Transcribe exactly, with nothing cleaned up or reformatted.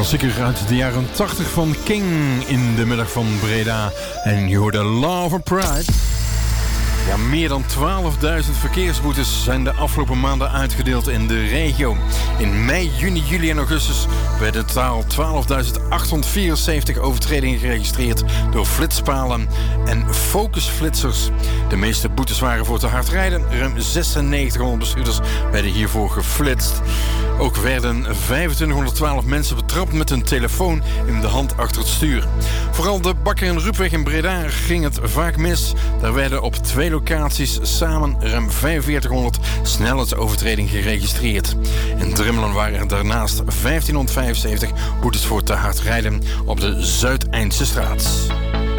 Klassieker uit de jaren tachtig van King in de middag van Breda. En je hoorde Love and Pride. Ja, meer dan twaalfduizend verkeersboetes zijn de afgelopen maanden uitgedeeld in de regio. In mei, juni, juli en augustus werden totaal twaalfduizend achthonderdvierenzeventig overtredingen geregistreerd door flitspalen en focusflitsers. De meeste boetes waren voor te hard rijden. Ruim zesennegentighonderd bestuurders werden hiervoor geflitst. Ook werden vijfentwintighonderdtwaalf mensen betrapt met hun telefoon in de hand achter het stuur. Vooral de Bakker en Ruupweg in Breda ging het vaak mis. Daar werden op twee locaties samen ruim vijfenveertighonderd snelheidsovertredingen geregistreerd. In Drimmelen waren er daarnaast vijftienhonderdvijfenzeventig boetes voor te hard rijden op de Zuideindse straat.